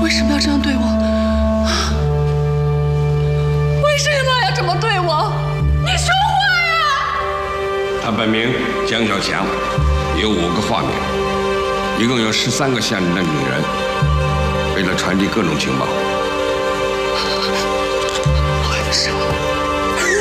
为什么要这样对我？为什么要这么对我？你说话呀！ 他本名江小强，有5个化名，一共有13个现任的女人。为了传递各种情报， 为什么？